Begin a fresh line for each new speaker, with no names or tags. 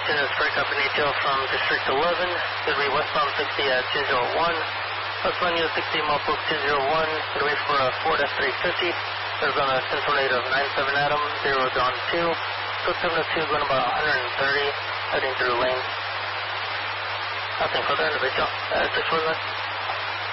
10 is break up in ATL from District 11. Going to be westbound 60 at 201. Westbound US 60, Mopoke 201. Going to wait for a Ford F350. There's on a central rate of 97 Adam, 0 John 2. Code 702 going about 130, heading through lane. Nothing further, individual. 619.